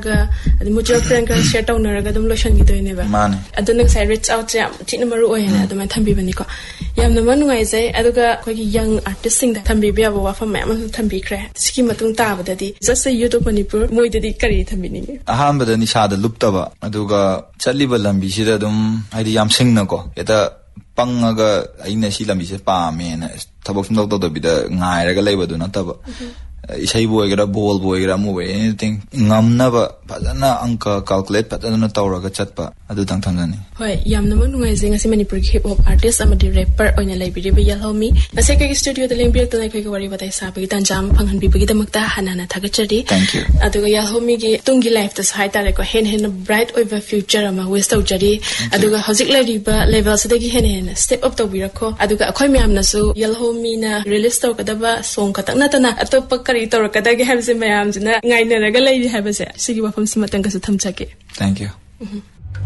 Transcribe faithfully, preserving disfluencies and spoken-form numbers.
ga adi mutual friend ga share tawnaraga dum lotion gi doine ba mane aduna sai reach out jam thina maru oyena aduma thambi bani ko yamna manungai jai aduga koi young artist sing da thambi biya ba wafam ma am thambi kre ski matung ta ba dadi just say YouTube manipur moi dadi kari thambi ni aham ba dani sada luptaba aduga challi ba lambi sida dum haidi yam singna ko eta pangaga aina si lambi se pa me na thabok sum do do bida ngai raga leiba du na taba isai boy gara ball boy gara mu anything ngamna ba padana anka calculate padana tawraga chatpa adu tang thanani hoi yamna manungai je ngasi manipur hip hop artist amadi rapper oina leibiri ba yalhomi nase kai studio da lengbi ta kai ko wari batai sa ba tan jam phanghan bi bagi damakta hanana thagachari thank you aduga yalhomi gi tungi life ta sai tare ko hen hen bright over future ama waste to jari aduga hojik lari ba level sadagi hen hen step up to birakho aduga akhoi myamna su yalhomi na release to kadaba song katak na tana atop kari to kadagi habse mayam jina ngai na raga lai habse sigi wafam simatang ka su thamchake thank you. Mm-hmm.